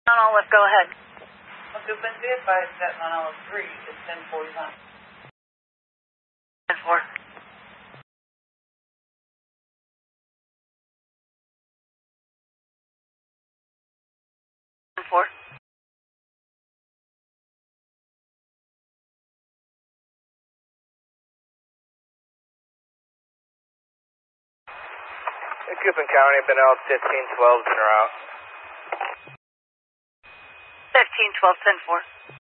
On Olive, go ahead. Occupancy advised that on Olive 3 is 1041. 10-4. Four. Coupon County, Benel 1512, turn around. 15-12, 10-4.